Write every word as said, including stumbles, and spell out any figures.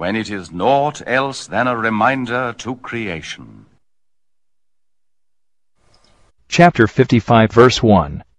when it is naught else than a reminder to creation. Chapter fifty-five, verse one.